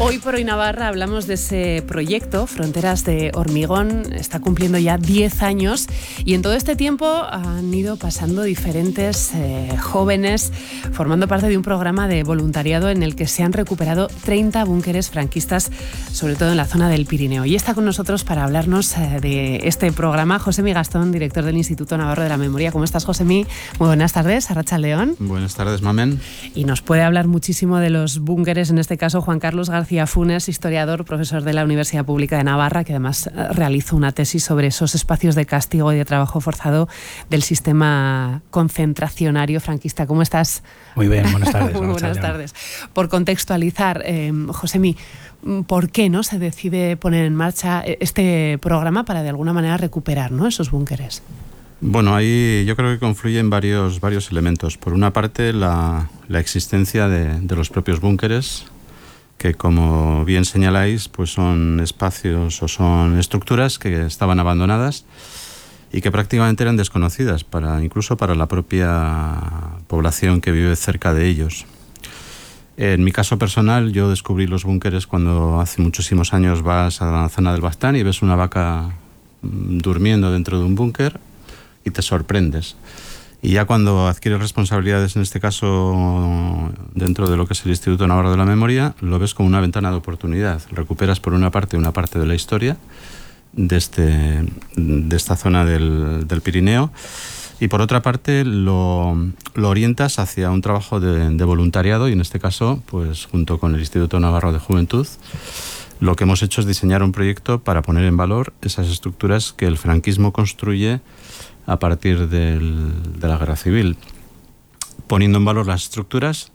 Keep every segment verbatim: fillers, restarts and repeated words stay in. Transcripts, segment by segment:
Hoy por Hoy Navarra hablamos de ese proyecto, Fronteras de Hormigón. Está cumpliendo ya diez años y en todo este tiempo han ido pasando diferentes eh, jóvenes formando parte de un programa de voluntariado en el que se han recuperado treinta búnkeres franquistas, sobre todo en la zona del Pirineo. Y está con nosotros para hablarnos eh, de este programa Josemi Gastón, director del Instituto Navarro de la Memoria. ¿Cómo estás, Josemi? Muy buenas tardes, Arratsaldeon. Buenas tardes, Mamen. Y nos puede hablar muchísimo de los búnkeres, en este caso Juan Carlos García Funes, historiador, profesor de la Universidad Pública de Navarra, que además realizó una tesis sobre esos espacios de castigo y de trabajo forzado del sistema concentracionario franquista. ¿Cómo estás? Muy bien, buenas tardes. Muy buenas tardes. Por contextualizar, eh, Josemi, ¿por qué no se decide poner en marcha este programa para de alguna manera recuperar, ¿no?, esos búnkeres? Bueno, ahí yo creo que confluyen varios, varios elementos. Por una parte, la, la existencia de, de los propios búnkeres, que como bien señaláis, pues son espacios o son estructuras que estaban abandonadas y que prácticamente eran desconocidas, para, incluso para la propia población que vive cerca de ellos. En mi caso personal, yo descubrí los búnkeres cuando hace muchísimos años vas a la zona del Bastán y ves una vaca durmiendo dentro de un búnker y te sorprendes. Y ya cuando adquieres responsabilidades, en este caso dentro de lo que es el Instituto Navarro de la Memoria, lo ves como una ventana de oportunidad. Recuperas por una parte una parte de la historia de, este, de esta zona del, del Pirineo y por otra parte lo, lo orientas hacia un trabajo de, de voluntariado y en este caso, pues junto con el Instituto Navarro de Juventud, lo que hemos hecho es diseñar un proyecto para poner en valor esas estructuras que el franquismo construye a partir del, de la guerra civil, poniendo en valor las estructuras,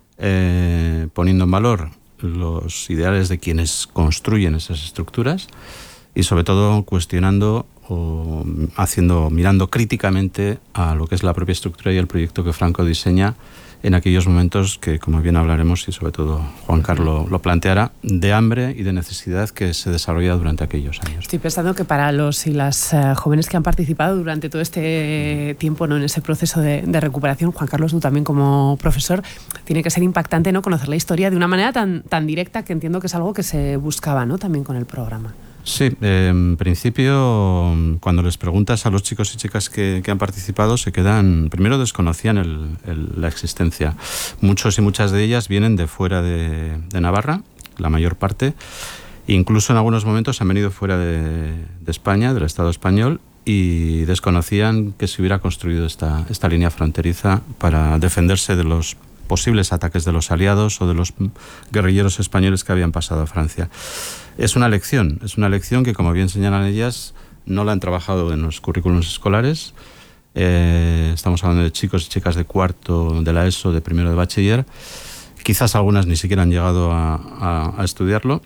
eh, poniendo en valor los ideales de quienes construyen esas estructuras y sobre todo cuestionando o haciendo, mirando críticamente a lo que es la propia estructura y el proyecto que Franco diseña en aquellos momentos que, como bien hablaremos y sobre todo Juan Carlos lo planteará, de hambre y de necesidad que se desarrolla durante aquellos años. Estoy pensando que para los y las uh, jóvenes que han participado durante todo este tiempo, ¿no?, en ese proceso de, de recuperación, Juan Carlos, tú también como profesor, tiene que ser impactante, ¿no?, conocer la historia de una manera tan, tan directa, que entiendo que es algo que se buscaba, ¿no?, también con el programa. Sí, eh, en principio, cuando les preguntas a los chicos y chicas que, que han participado, se quedan, primero desconocían el, el, la existencia. Muchos y muchas de ellas vienen de fuera de, de Navarra, la mayor parte, incluso en algunos momentos han venido fuera de, de España, del Estado español, y desconocían que se hubiera construido esta, esta línea fronteriza para defenderse de los posibles ataques de los aliados o de los guerrilleros españoles que habían pasado a Francia. Es una lección, es una lección que, como bien señalan ellas, no la han trabajado en los currículums escolares. Eh, estamos hablando de chicos y chicas de cuarto de la ESO, de primero de bachiller. Quizás algunas ni siquiera han llegado a, a, a estudiarlo.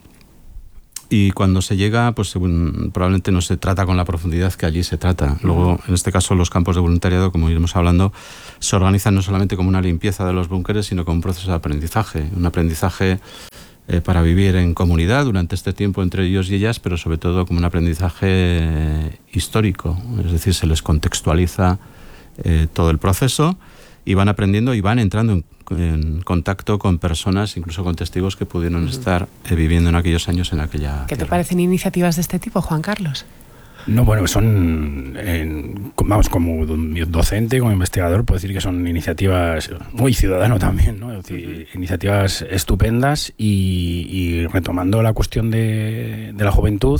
Y cuando se llega, pues según, probablemente no se trata con la profundidad que allí se trata. Luego, en este caso, los campos de voluntariado, como iremos hablando, se organizan no solamente como una limpieza de los búnkeres, sino como un proceso de aprendizaje. Un aprendizaje eh, para vivir en comunidad durante este tiempo entre ellos y ellas, pero sobre todo como un aprendizaje eh, histórico. Es decir, se les contextualiza eh, todo el proceso y van aprendiendo y van entrando en en contacto con personas, incluso con testigos que pudieron uh-huh. estar eh, viviendo en aquellos años en aquella ¿Qué tierra. te parecen iniciativas de este tipo, Juan Carlos? No, bueno, son, eh, vamos, como docente, como investigador, puedo decir que son iniciativas, muy ciudadano también, ¿no? Es decir, uh-huh. iniciativas estupendas y, y retomando la cuestión de, de la juventud,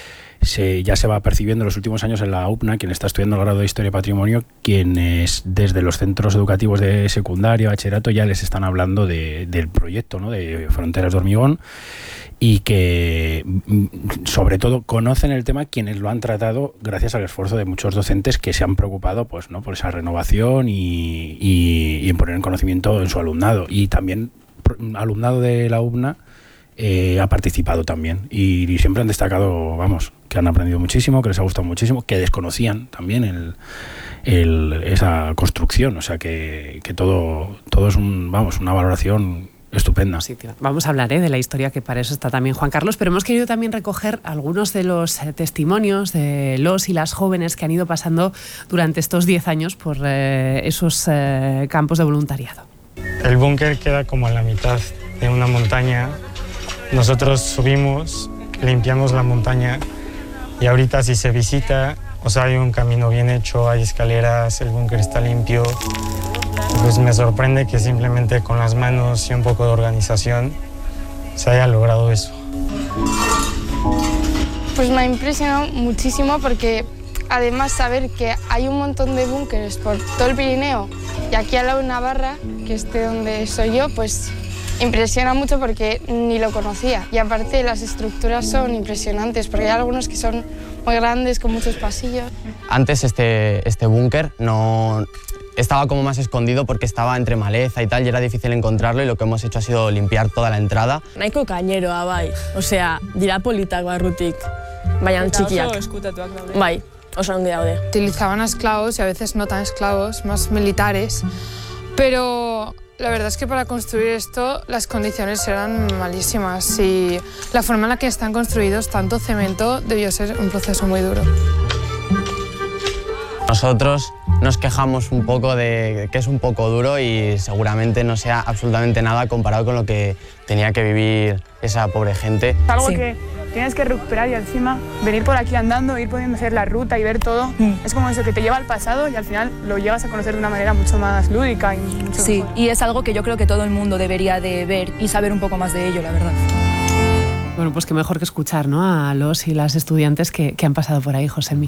Se, ya se va percibiendo en los últimos años en la U P N A, quien está estudiando el grado de Historia y Patrimonio, quienes desde los centros educativos de secundaria, bachillerato, ya les están hablando de, del proyecto, ¿no?, de Fronteras de Hormigón, y que sobre todo conocen el tema quienes lo han tratado gracias al esfuerzo de muchos docentes que se han preocupado, pues, ¿no?, por esa renovación y, y, y en poner en conocimiento en su alumnado. Y también alumnado de la U P N A Eh, ha participado también y, y siempre han destacado, vamos, que han aprendido muchísimo, que les ha gustado muchísimo, que desconocían también el, el, esa construcción, o sea que, que todo, todo es un, vamos, una valoración estupenda. Sí, vamos a hablar ¿eh? de la historia, que para eso está también Juan Carlos, pero hemos querido también recoger algunos de los eh, testimonios de los y las jóvenes que han ido pasando durante estos diez años por eh, esos eh, campos de voluntariado. El búnker queda como en la mitad de una montaña nosotros subimos, limpiamos la montaña y ahorita si se visita, o sea, hay un camino bien hecho, hay escaleras, el búnker está limpio. Pues me sorprende que simplemente con las manos y un poco de organización se haya logrado eso. Pues me ha impresionado muchísimo porque además saber que hay un montón de búnkeres por todo el Pirineo y aquí al lado de Navarra, que es de donde soy yo, pues impresiona mucho porque ni lo conocía. Y aparte las estructuras son impresionantes porque hay algunos que son muy grandes, con muchos pasillos. Antes este, este búnker no estaba como más escondido porque estaba entre maleza y tal y era difícil encontrarlo, y lo que hemos hecho ha sido limpiar toda la entrada. Nahiko kaineroa bai, osea, dira politak barrutik, baina txikiak. Bai, oso ongi daude. Utilizaban a esclavos y a veces no tan esclavos, más militares, pero la verdad es que para construir esto las condiciones eran malísimas y la forma en la que están construidos, tanto cemento, debió ser un proceso muy duro. Nosotros nos quejamos un poco de que es un poco duro y seguramente no sea absolutamente nada comparado con lo que tenía que vivir esa pobre gente. Es algo Sí. que tienes que recuperar y encima venir por aquí andando, ir pudiendo hacer la ruta y ver todo. Mm. Es como eso que te lleva al pasado y al final lo llegas a conocer de una manera mucho más lúdica y mucho Sí, mejor. y es algo que yo creo que todo el mundo debería de ver y saber un poco más de ello, la verdad. Bueno, pues qué mejor que escuchar, ¿no?, a los y las estudiantes que, que han pasado por ahí, Josemi.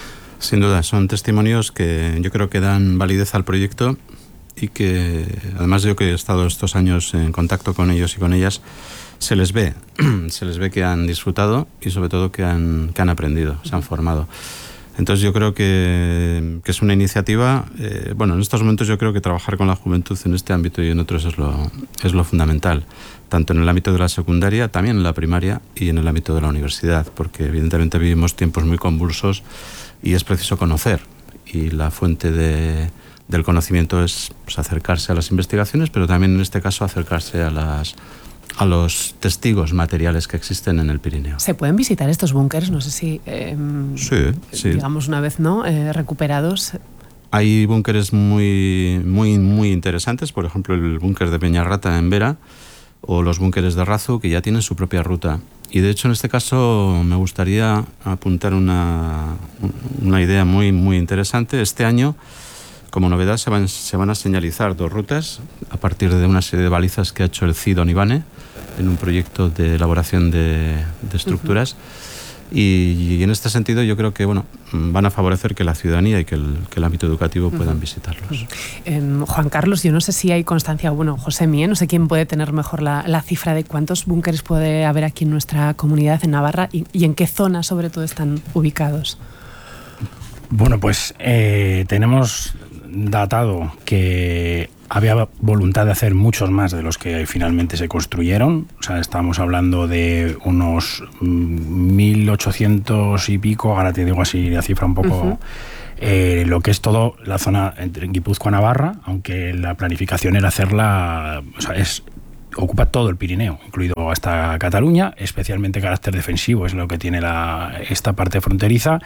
Sin duda, son testimonios que yo creo que dan validez al proyecto y que, además yo que he estado estos años en contacto con ellos y con ellas, se les ve, se les ve que han disfrutado y sobre todo que han, que han aprendido, se han formado. Entonces yo creo que, que es una iniciativa, eh, bueno, en estos momentos yo creo que trabajar con la juventud en este ámbito y en otros es lo, es lo fundamental, tanto en el ámbito de la secundaria, también en la primaria y en el ámbito de la universidad, porque evidentemente vivimos tiempos muy convulsos y es preciso conocer, y la fuente de, del conocimiento es, pues, acercarse a las investigaciones, pero también en este caso acercarse a las a los testigos materiales que existen en el Pirineo. ¿Se pueden visitar estos búnkers? No sé si, eh, Sí, sí. digamos, una vez no eh, recuperados. Hay búnkeres muy, muy, muy interesantes, por ejemplo el búnker de Peñarrata en Vera o los búnkeres de Razu, que ya tienen su propia ruta. Y de hecho en este caso me gustaría apuntar una, una idea muy, muy interesante. Este año, como novedad, se van, se van a señalizar dos rutas a partir de una serie de balizas que ha hecho el C I D Onibane en un proyecto de elaboración de, de estructuras. Uh-huh. y, y en este sentido yo creo que bueno, van a favorecer que la ciudadanía y que el, que el ámbito educativo puedan uh-huh. visitarlos. Uh-huh. Eh, Juan Carlos, yo no sé si hay constancia, bueno, Josemi, ¿eh? No sé quién puede tener mejor la, la cifra de cuántos búnkeres puede haber aquí en nuestra comunidad, en Navarra, y, y en qué zona sobre todo están ubicados. Bueno, pues eh, tenemos datado que había voluntad de hacer muchos más de los que finalmente se construyeron. O sea, estamos hablando de unos mil ochocientos y pico, ahora te digo así la cifra un poco, uh-huh. eh, lo que es todo la zona entre Guipúzcoa y Navarra, aunque la planificación era hacerla, o sea, es ocupa todo el Pirineo, incluido hasta Cataluña, especialmente carácter defensivo es lo que tiene la, esta parte fronteriza,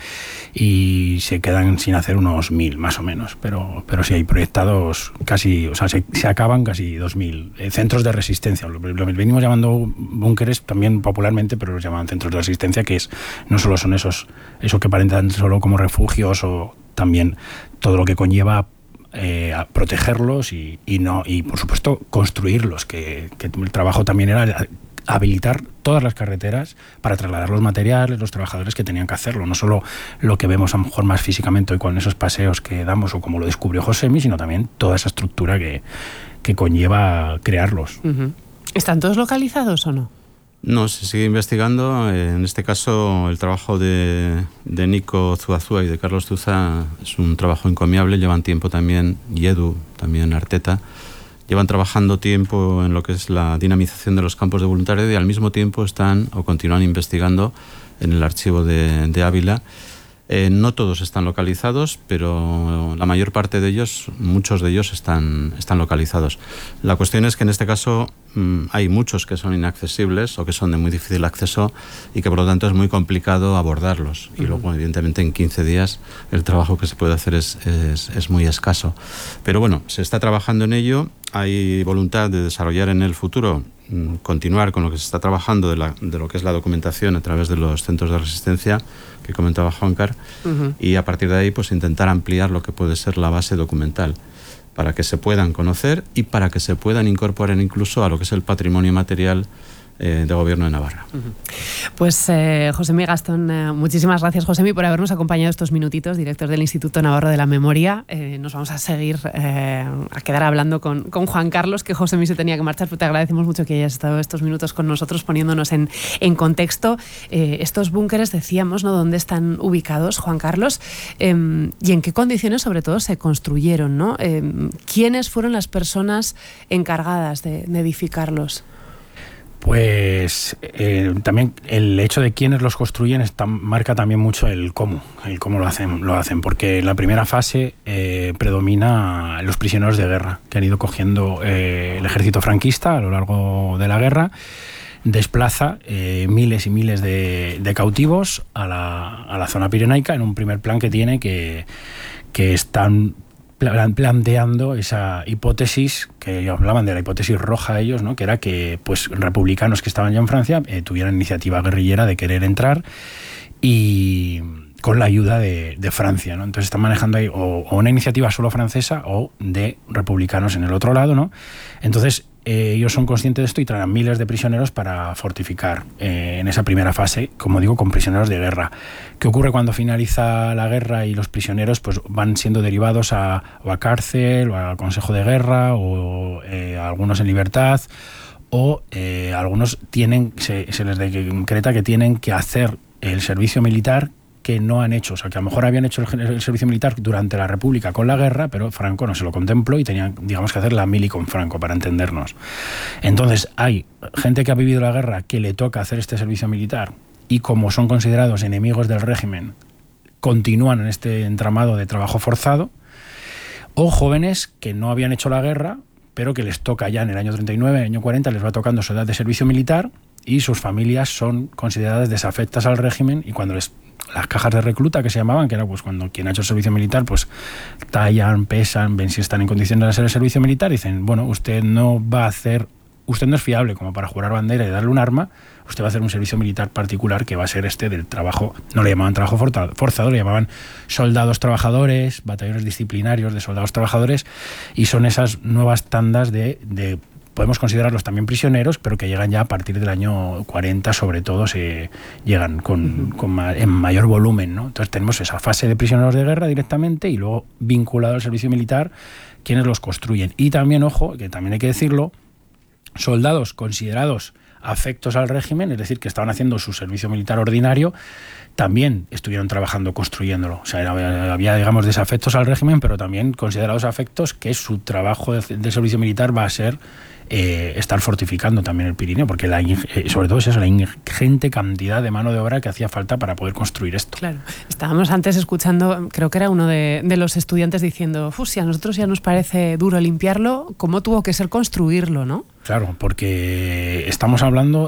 y se quedan sin hacer unos mil más o menos, pero, pero sí hay proyectados casi, o sea, se, se acaban casi dos mil eh, centros de resistencia, lo, lo venimos llamando búnkeres también popularmente, pero los llaman centros de resistencia, que es no solo son esos, esos que aparentan solo como refugios, o también todo lo que conlleva Eh, a protegerlos y, y no y por supuesto construirlos, que, que el trabajo también era habilitar todas las carreteras para trasladar los materiales, los trabajadores que tenían que hacerlo, no solo lo que vemos a lo mejor más físicamente hoy con esos paseos que damos o como lo descubrió Josemi, sino también toda esa estructura que, que conlleva crearlos. Uh-huh. ¿Están todos localizados o no? No, se sigue investigando. En este caso, el trabajo de, de Nico Zuazua y de Carlos Zuza es un trabajo encomiable. Llevan tiempo también, y Edu, también Arteta, llevan trabajando tiempo en lo que es la dinamización de los campos de voluntariado, y al mismo tiempo están o continúan investigando en el archivo de, de Ávila. Eh, no todos están localizados, pero la mayor parte de ellos, muchos de ellos están, están localizados. La cuestión es que en este caso mmm, hay muchos que son inaccesibles o que son de muy difícil acceso y que por lo tanto es muy complicado abordarlos. Y luego, evidentemente, en quince días el trabajo que se puede hacer es, es, es muy escaso. Pero bueno, se está trabajando en ello. Hay voluntad de desarrollar en el futuro mm, continuar con lo que se está trabajando de, la, de lo que es la documentación a través de los centros de resistencia que comentaba Juancar, uh-huh. y a partir de ahí pues intentar ampliar lo que puede ser la base documental para que se puedan conocer y para que se puedan incorporar incluso a lo que es el patrimonio material eh, de Gobierno de Navarra. Pues eh, Josemi Gastón, eh, muchísimas gracias, Josemi, por habernos acompañado estos minutitos, director del Instituto Navarro de la Memoria. Eh, nos vamos a seguir, eh, a quedar hablando con, con Juan Carlos, que Josemi se tenía que marchar, pero te agradecemos mucho que hayas estado estos minutos con nosotros poniéndonos en, en contexto. Eh, estos búnkeres, decíamos, ¿no?, dónde están ubicados, Juan Carlos, eh, y en qué condiciones sobre todo se construyeron, ¿no? Eh, ¿Quiénes fueron las personas encargadas de, de edificarlos? Pues eh, también el hecho de quiénes los construyen está, marca también mucho el cómo, el cómo lo hacen, lo hacen, porque en la primera fase eh, predomina los prisioneros de guerra que han ido cogiendo eh, el ejército franquista a lo largo de la guerra, desplaza eh, miles y miles de, de cautivos a la, a la zona pirenaica en un primer plan que tiene que, que están planteando esa hipótesis que hablaban de la hipótesis roja ellos, ¿no?, que era que pues republicanos que estaban ya en Francia eh, tuvieran iniciativa guerrillera de querer entrar y con la ayuda de, de Francia, ¿no? Entonces están manejando ahí o, o una iniciativa solo francesa o de republicanos en el otro lado, ¿no? Entonces eh, ellos son conscientes de esto y traen miles de prisioneros para fortificar eh, en esa primera fase, como digo, con prisioneros de guerra. ¿Qué ocurre cuando finaliza la guerra y los prisioneros pues van siendo derivados a, o a cárcel o al Consejo de Guerra o eh, algunos en libertad? O eh, algunos tienen, se, se les decreta que tienen que hacer el servicio militar que no han hecho, o sea, que a lo mejor habían hecho el, el servicio militar durante la República con la guerra, pero Franco no se lo contempló y tenían, digamos, que hacer la mili con Franco, para entendernos. Entonces, hay gente que ha vivido la guerra que le toca hacer este servicio militar y como son considerados enemigos del régimen, continúan en este entramado de trabajo forzado, o jóvenes que no habían hecho la guerra, pero que les toca ya en el año treinta y nueve, en el año cuarenta, les va tocando su edad de servicio militar y sus familias son consideradas desafectas al régimen y cuando les las cajas de recluta que se llamaban, que era pues cuando quien ha hecho el servicio militar pues tallan, pesan, ven si están en condiciones de hacer el servicio militar y dicen, bueno, usted no va a hacer, usted no es fiable como para jurar bandera y darle un arma, usted va a hacer un servicio militar particular que va a ser este del trabajo, no le llamaban trabajo forzado, le llamaban soldados trabajadores, batallones disciplinarios de soldados trabajadores y son esas nuevas tandas de, de podemos considerarlos también prisioneros, pero que llegan ya a partir del año cuarenta, sobre todo, se llegan con, uh-huh. con ma- en mayor volumen, ¿no? Entonces tenemos esa fase de prisioneros de guerra directamente y luego vinculado al servicio militar, quienes los construyen. Y también, ojo, que también hay que decirlo, soldados considerados afectos al régimen, es decir, que estaban haciendo su servicio militar ordinario, también estuvieron trabajando construyéndolo. O sea, era, había, digamos, desafectos al régimen, pero también considerados afectos que su trabajo de, de servicio militar va a ser eh, estar fortificando también el Pirineo, porque la, eh, sobre todo es eso, la ingente cantidad de mano de obra que hacía falta para poder construir esto. Claro. Estábamos antes escuchando, creo que era uno de, de los estudiantes diciendo, si a nosotros ya nos parece duro limpiarlo, ¿cómo tuvo que ser construirlo, no? Claro, porque estamos hablando